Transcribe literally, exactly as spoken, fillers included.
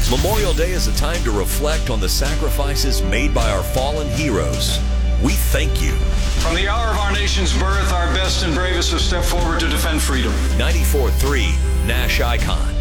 Memorial Day is a time to reflect on the sacrifices made by our fallen heroes. We thank you. From the hour of our nation's birth, our best and bravest have stepped forward to defend freedom. ninety-four point three Nash Icon.